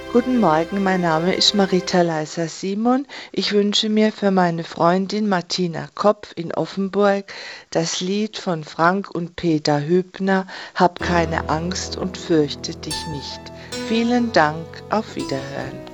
Guten Morgen, mein Name ist Marita Leiser-Simon. Ich wünsche mir für meine Freundin Martina Kopf in Offenburg das Lied von Frank und Peter Hübner „Hab keine Angst und fürchte dich nicht". Vielen Dank, auf Wiederhören.